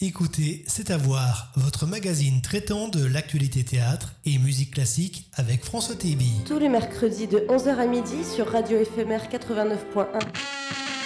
Écoutez, c'est à voir, votre magazine traitant de l'actualité théâtre et musique classique avec François Téby. Tous les mercredis de 11h à midi sur Radio Éphémère 89.1.